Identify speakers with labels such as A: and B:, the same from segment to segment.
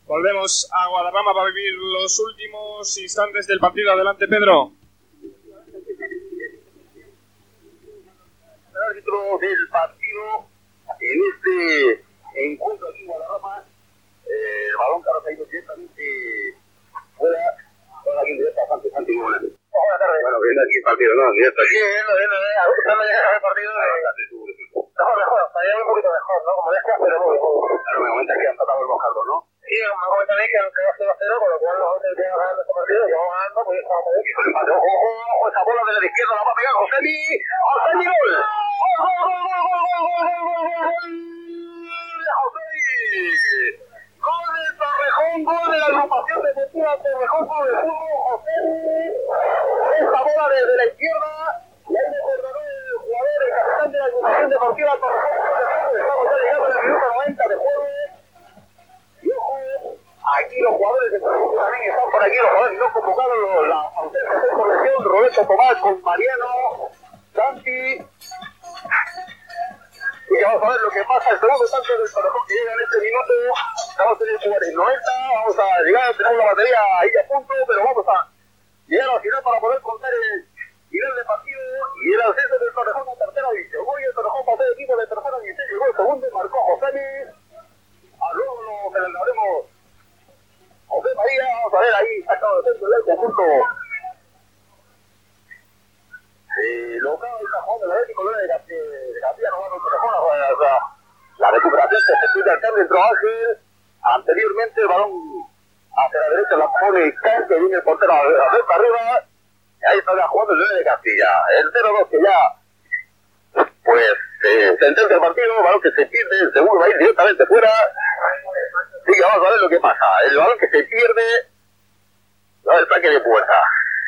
A: Volvemos a Guadarrama para vivir los últimos instantes del partido. Adelante, Pedro.
B: El árbitro del partido en este encuentro aquí en Guadarrama, el balón que ha caído directamente fuera, ahora aquí en directo a Santi Buenas. Buenas tardes. Bueno, viendo aquí el partido, ¿no? Directo aquí. Sí, viendo, no llegas al partido mejor, estaría un poquito mejor, ¿no? Como decías, pero muy bien. Claro, me comentas que han tratado el Mojardo, ¿no? Sí, me comentan también que aunque va 0-0, con lo cual los otros que van ganando este partido, que vamos ganando, pues estamos muy bien. Ojo, esa bola de la izquierda la va a pegar Josemi, gol. Gol de Torrejón, gol de la agrupación deportiva Torrejón Club de Fútbol, Josemi, esa bola desde la izquierda, y ahí me perdonó el jugador, el capitán de la agrupación deportiva Torrejón Club de Fútbol. Estamos ya llegando en el minuto 90 de juego. Y ojo, aquí los jugadores de Torrejón también están por aquí, los jugadores no convocados, la ausencia de corrección, Roberto Tomás con Mariano, Santi. Y vamos a ver lo que pasa el segundo tanto del Torrejón que llega en este minuto. Estamos en el 90, vamos a llegar, tenemos la batería ahí a punto, pero vamos a llegar al final para poder contar el nivel de partido y el ascenso del Torrejón a tercera división. Hoy el Torrejón pasó de equipo de tercera división, llegó el segundo y marcó Josemi. Luego lo celebraremos José María, vamos a ver ahí, sacado de centro del conjunto. Local está jugando el Atlético de Castilla, no va con Torrejón, o sea, la recuperación que se pide al cambio entró Ángel, anteriormente el balón hacia la derecha la pone Can, que viene el portero a ver para arriba, y ahí está jugando el de Castilla, el 0-2 que ya, pues, sentencia el partido, balón que se pierde, el segundo va a ir directamente fuera, sí que vamos a ver lo que pasa, el balón que se pierde, el saque de puerta.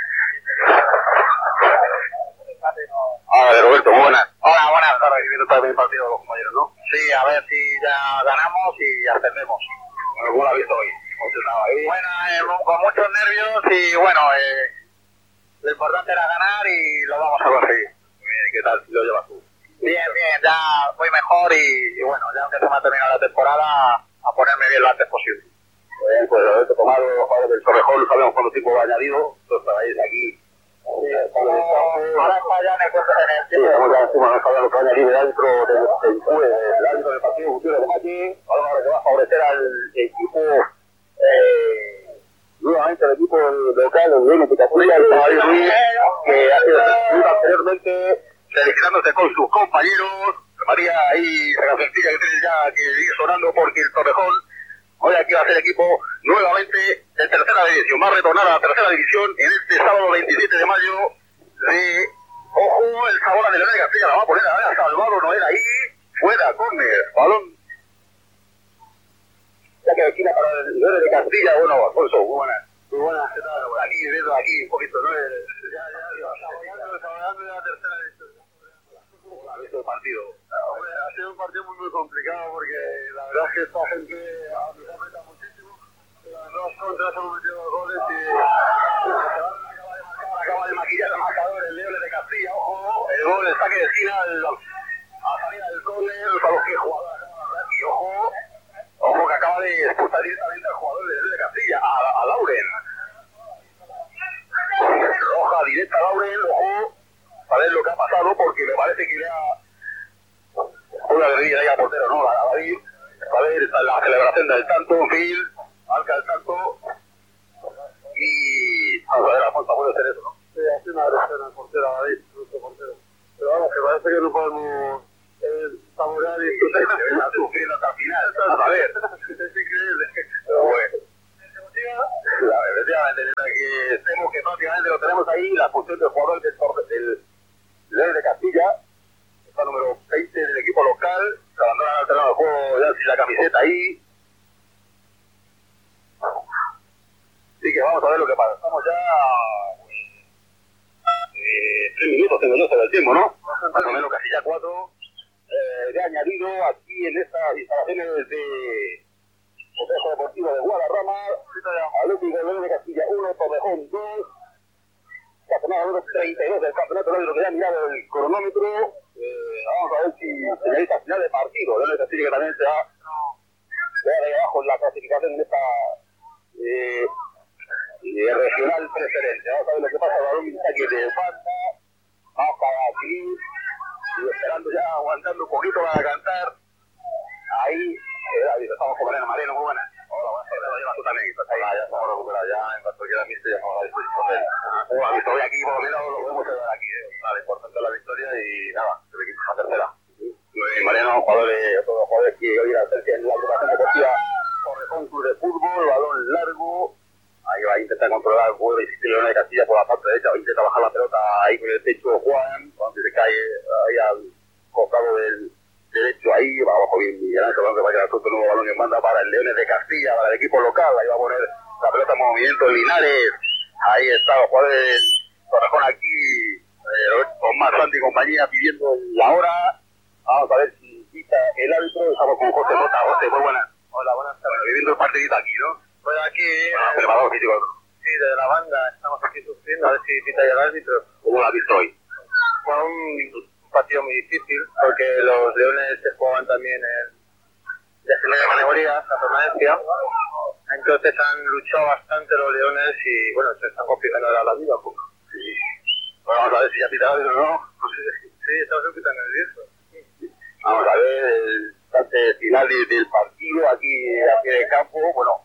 B: Hola, Roberto, buenas. Hola, buenas tardes. Viendo también el partido de los compañeros, ¿no? Sí, a ver si ya ganamos y ascendemos. Bueno, ¿cómo lo has visto hoy? Bueno, con muchos nervios y bueno, lo importante era ganar y lo vamos a conseguir. Muy bien, ¿y qué tal lo llevas tú? Bien, ya voy mejor y bueno, ya aunque se me ha terminado la temporada, a ponerme bien lo antes posible. Muy bien, pues Roberto Tomado, los jugadores del Torrejón, sabemos cuánto tiempo va añadido, entonces estáis aquí. Ahora está ya en el tiempo. Estamos ya encima, no sabía lo que va a añadir el árbitro el árbitro del partido Gutiérrez de Machi, ahora que va a favorecer al equipo, nuevamente el equipo local, el Reino Picaturia, el caballo Ruiz, que ha sido seleccionado anteriormente, felicitándose con sus compañeros. María ahí, la sencilla que tiene ya que ir sonando porque el Torrejón hoy aquí va a ser equipo nuevamente de tercera división. Va a retornar a la tercera división en este sábado 27 de mayo de... Ojo, el Sabora de León de Castilla la va a poner a Salvador Noel ahí. Fuera, córner, balón. Ya que esquina para el León de Castilla. Bueno, Alfonso, muy buenas. Muy buenas, ¿qué tal? Aquí, viendo aquí un poquito, ¿no? Desarrollando la tercera división. ¿Cómo ha visto el partido? Ha sido un partido muy complicado porque la verdad es que esta gente nos aprieta muchísimo. Las dos contras hemos metido goles y acaba de maquillar el marcador el León de Castilla. Ojo, el gol, el saque de esquina a salida del córner, a los que jugador y ojo que acaba de expulsar directamente al jugador del León de Castilla, a Lauren. Roja directa a Lauren, ojo, a ver lo que ha pasado porque me parece que le ha una guerrilla ahí al portero, ¿no? A David, a ver la celebración del tanto, Phil, marca el tanto y vamos a ver, Alfonso puede hacer eso, ¿no? Sí, hace una agresión al portero, a David, nuestro portero. Pero vamos, que parece que no podemos saborear y está sufriendo hasta el final. A ver, es increíble. Pero bueno. Efectivamente, que estemos que prácticamente lo tenemos ahí, la función del jugador del León de Castilla. Número 20 del equipo local, se abandona al terreno de juego ya sin la camiseta ahí. Así que vamos a ver lo que pasa. Estamos ya 3 minutos tengo yo sobre el tiempo, ¿no? Más o menos casi ya 4 de añadido aquí en estas instalaciones de Complejo Deportivo de Guadarrama. Atlético de Castilla 1, Torrejón 2. Jornada número 32 del campeonato, lo que ya ha mirado el cronómetro. Vamos a ver si señaliza final de partido. León de Castilla que también se va ahí abajo con la clasificación en esta regional preferente. Vamos a ver lo que pasa. El balón está aquí de banda, vamos para aquí, y esperando ya, aguantando un poquito para cantar. Ahí, estamos con Mariano, muy buena. Hola, buenas tardes, llevas tú también. Ya estamos recuperados, ya en cuanto quiera mi ya estamos a disposición de él. La victoria aquí, por lo menos lo podemos llevar aquí. Vale, importante la victoria y nada, el equipo es la tercera. Mariano, todos los jugadores que hoy la tercera en la agrupación deportiva Torrejón Club de Fútbol, balón largo. Ahí va a intentar controlar el juego y León de Castilla por la parte derecha, va a intentar bajar la pelota ahí con el pecho Juan, cuando se cae ahí al costado del derecho, ahí va abajo bien Miguel Ángel, que va a quedar otro nuevo balón que manda para el Leones de Castilla, para el equipo local, ahí va a poner la pelota en movimiento Linares, ahí está los jugadores del Torrejón aquí, con más Santi y compañía pidiendo la hora. Vamos a ver si quita el árbitro. Estamos con José Mota. José, muy buenas. Hola, buenas tardes. Bueno, viviendo el partidito aquí, ¿no?
C: Pues aquí,
B: preparador físico.
C: sí, de la banda, estamos aquí sufriendo, a ver si quita ya el árbitro.
B: ¿Cómo lo has visto hoy?
C: Fue un partido muy difícil, porque los Leones se jugaban también en descendencia de categoría, la permanencia. Entonces han luchado bastante los Leones y, bueno, se están complicando ahora la vida un poco.
B: Sí. Bueno, vamos a ver si ya pita el árbitro o no.
C: Sí, estamos un poquito nerviosos.
B: Vamos a ver el instante final del partido aquí a pie de campo. Bueno,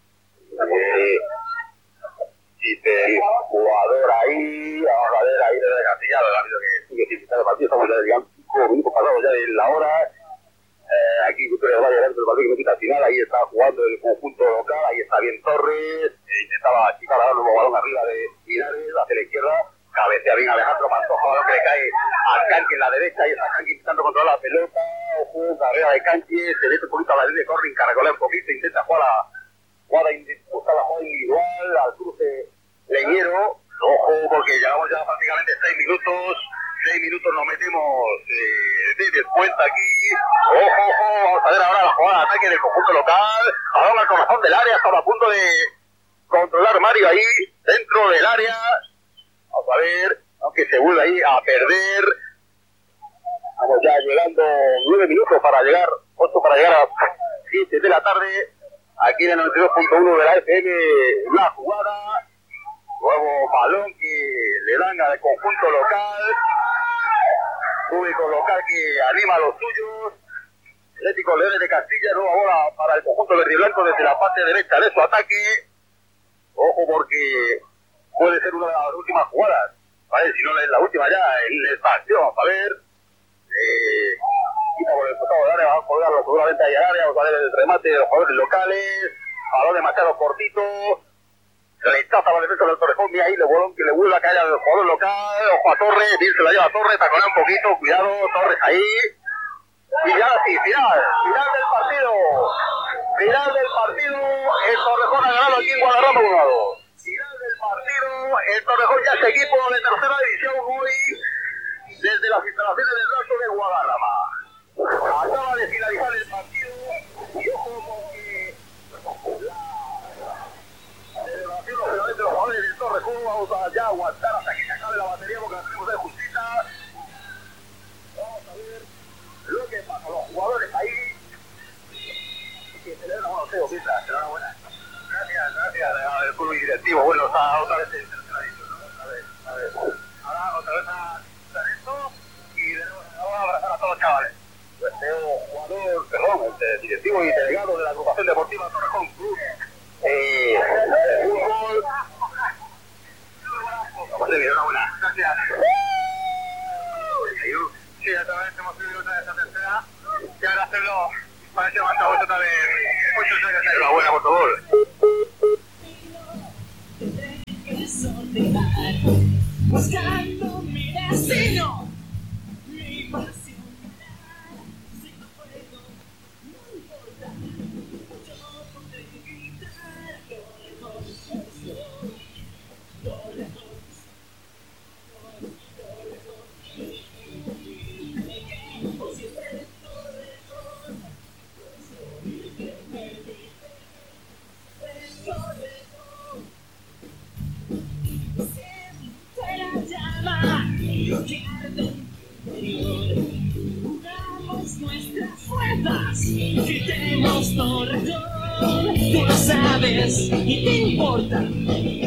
B: dice el jugador ahí, vamos a ver ahí desde Castillado, el árbitro que sigue sin quitar el partido. Estamos ya, digamos, 5 minutos pasados ya de la hora. Aquí Cultura de Valle dentro del partido que no quita al final. Ahí está jugando el conjunto local, ahí está bien Torres, intentaba achicar a dar un nuevo balón arriba de Linares hacia la izquierda. Cabecea bien Alejandro Pantoja, balón que le cae a Canqui en la derecha, y está Canqui intentando controlar la pelota, ojo, carrera de Canqui, se mete un poquito a la línea de Corrin, caracolea un poquito, intenta jugar la jugada individual, al cruce Leñero, ojo, porque llevamos ya prácticamente 6 minutos nos metemos de descuenta aquí, ojo, vamos a ver ahora la jugada de ataque del conjunto local, balón al corazón del área, estaba a punto de controlar Mario ahí, dentro del área. Vamos a ver, aunque se vuelve ahí a perder. Estamos ya llegando 9 minutos para llegar, 8 para llegar a 7 de la tarde. Aquí en el 92.1 de la FM, la jugada. Nuevo balón que le dan al conjunto local. Público local que anima a los suyos. Atlético Leones de Castilla, nueva bola para el conjunto verde y blanco desde la parte derecha de su ataque. Ojo porque puede ser una de las últimas jugadas, ¿vale? Si no es la última ya, el espacio, vamos a ver. Quita por el costado del área, vamos a colgarlo seguramente ahí al área, vamos a ver el remate de los jugadores locales, balón demasiado cortito, rechaza la defensa del Torrejón, mira ahí el balón que le vuelve a caer al jugador local, ojo a Torres, bien se la lleva a Torres, taconea un poquito, cuidado, Torres ahí. Y ya sí, final del partido, el Torrejón ha ganado aquí en Guadarrama 1-2. Final del partido, el Torrejón ya es equipo de tercera división hoy desde las instalaciones del Rato de Guadarrama. Acaba de finalizar el partido y ojo porque la celebración lógicamente de los jugadores del Torrejón vamos a ya aguantar hasta que se acabe la batería porque la tenemos de justicia. Vamos a ver lo que pasa, los jugadores ahí que celebran, bueno, Teo, Pita, enhorabuena. Gracias al club directivo. Bueno, está otra vez en tercera división, ¿no? A ver. Ahora otra vez a hacer esto y vamos a abrazar a todos los chavales. Pues jugador, directivo y delegado de la agrupación deportiva Torrejón Club de fútbol. Enhorabuena. Gracias. Sí, otra vez hemos subido otra vez a tercera y ahora hacerlo para ese momento otra vez muchos años. Enhorabuena por favor.
D: Buscando mi destino, mi pasión, si no puedo, no importa, yo podré gritar Torrejón, Tú lo sabes y te importa.